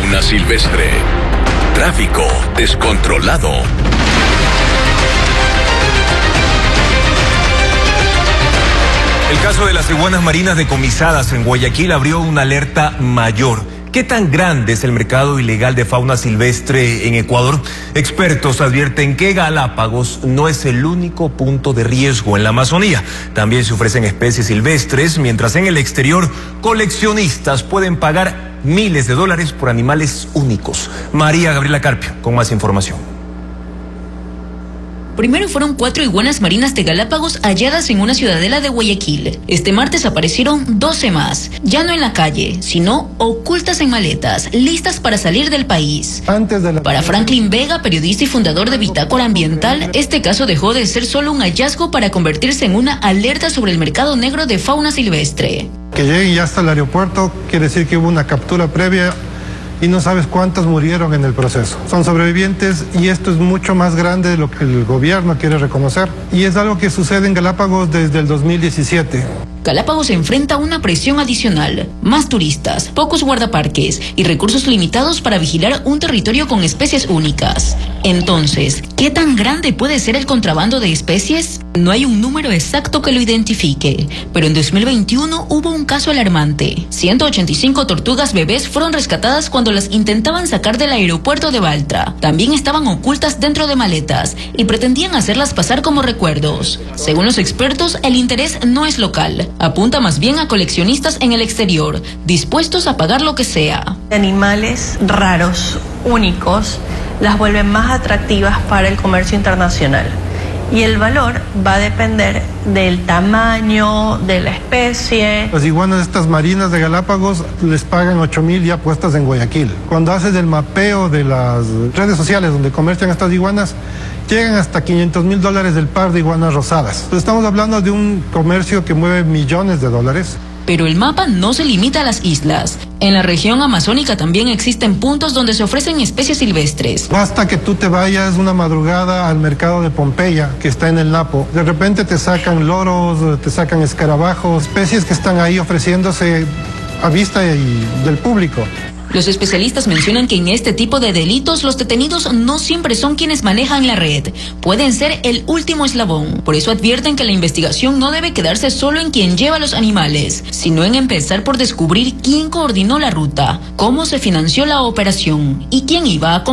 Fauna silvestre. Tráfico descontrolado. El caso de las iguanas marinas decomisadas en Guayaquil abrió una alerta mayor. ¿Qué tan grande es el mercado ilegal de fauna silvestre en Ecuador? Expertos advierten que Galápagos no es el único punto de riesgo en la Amazonía. También se ofrecen especies silvestres, mientras en el exterior coleccionistas pueden pagar miles de dólares por animales únicos. María Gabriela Carpio, con más información. Primero fueron 4 iguanas marinas de Galápagos halladas en una ciudadela de Guayaquil. Este martes aparecieron 12 más, ya no en la calle, sino ocultas en maletas, listas para salir del país. Para Franklin Vega, periodista y fundador de Bitácora Ambiental, este caso dejó de ser solo un hallazgo para convertirse en una alerta sobre el mercado negro de fauna silvestre. Que lleguen ya hasta el aeropuerto quiere decir que hubo una captura previa y no sabes cuántos murieron en el proceso. Son sobrevivientes y esto es mucho más grande de lo que el gobierno quiere reconocer. Y es algo que sucede en Galápagos desde el 2017. Galápagos enfrenta una presión adicional, más turistas, pocos guardaparques y recursos limitados para vigilar un territorio con especies únicas. Entonces, ¿qué tan grande puede ser el contrabando de especies? No hay un número exacto que lo identifique, pero en 2021 hubo un caso alarmante. 185 tortugas bebés fueron rescatadas cuando las intentaban sacar del aeropuerto de Baltra. También estaban ocultas dentro de maletas y pretendían hacerlas pasar como recuerdos. Según los expertos, el interés no es local. Apunta más bien a coleccionistas en el exterior, dispuestos a pagar lo que sea. Animales raros, únicos, las vuelven más atractivas para el comercio internacional. Y el valor va a depender del tamaño, de la especie. Las iguanas estas marinas de Galápagos les pagan 8,000 ya puestas en Guayaquil. Cuando haces el mapeo de las redes sociales donde comercian estas iguanas, llegan hasta $500,000 el par de iguanas rosadas. Entonces estamos hablando de un comercio que mueve millones de dólares. Pero el mapa no se limita a las islas. En la región amazónica también existen puntos donde se ofrecen especies silvestres. Basta que tú te vayas una madrugada al mercado de Pompeya, que está en el Napo. De repente te sacan loros, te sacan escarabajos, especies que están ahí ofreciéndose a vista del público. Los especialistas mencionan que en este tipo de delitos los detenidos no siempre son quienes manejan la red, pueden ser el último eslabón. Por eso advierten que la investigación no debe quedarse solo en quien lleva los animales, sino en empezar por descubrir quién coordinó la ruta, cómo se financió la operación y quién iba a